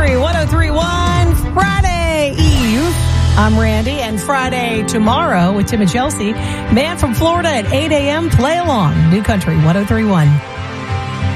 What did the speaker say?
Country 103.1 Friday Eve. I'm Randy, and Friday tomorrow with Tim and Chelsea. Man from Florida at 8 a.m. Play along. New Country 103.1.